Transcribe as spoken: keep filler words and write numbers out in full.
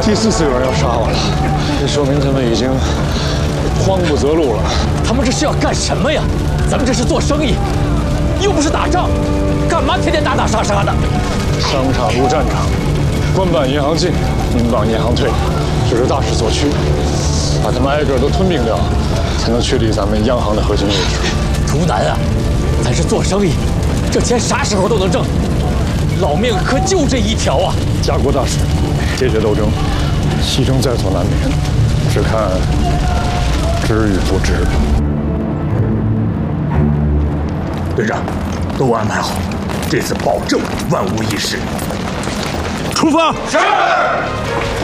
第四次有人要杀我了，这说明他们已经慌不择路了。 他们这是要干什么呀？咱们这是做生意，又不是打仗，干嘛天天打打杀杀的？ 商场如战场，官办银行进，民帮银行退，这是大势所趋。把他们挨个都吞并掉，才能确立咱们央行的核心位置。 图南啊，咱是做生意，这钱啥时候都能挣，老命可就这一条啊！ 家国大事，喋血斗争，牺牲在所难免，只看知与不知。 队长，都安排好，这次保证万无一失。 出发。 是。